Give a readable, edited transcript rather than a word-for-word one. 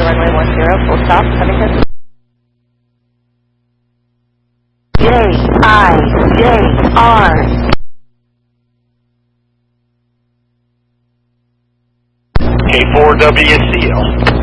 to runway 10, full stop, Huntington. J-I-J-R. K4WCL.